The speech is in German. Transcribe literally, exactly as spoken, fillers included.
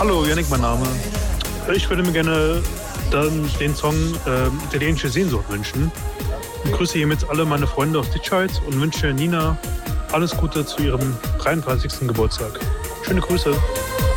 Hallo, Yannick, mein Name. Ich würde mir gerne dann den Song äh, Italienische Sehnsucht wünschen. Ich grüße hiermit alle meine Freunde aus Ditscheid und wünsche Nina alles Gute zu ihrem dreiunddreißigsten Geburtstag. Schöne Grüße.